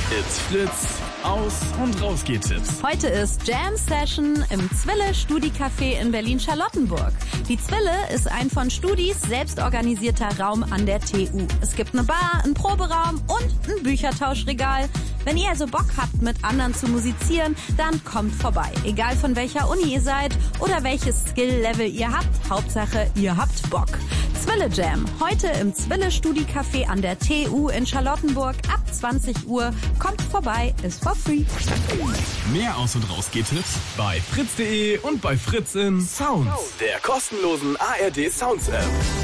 It's Fritz, Aus- und Rausgeht-Tipps. Heute ist Jam Session im Zwille Studi-Café in Berlin-Charlottenburg. Die Zwille ist ein von Studis selbst organisierter Raum an der TU. Es gibt eine Bar, einen Proberaum und ein Büchertauschregal. Wenn ihr also Bock habt, mit anderen zu musizieren, dann kommt vorbei. Egal von welcher Uni ihr seid oder welches Skill-Level ihr habt, Hauptsache ihr habt Bock. Zwille Jam, heute im Zwille Studi-Café an der TU in Charlottenburg ab 20 Uhr. Kommt vorbei, ist for free. Mehr Aus- und Rausgeht-Tipps bei fritz.de und bei Fritz in Sounds, der kostenlosen ARD Sounds App.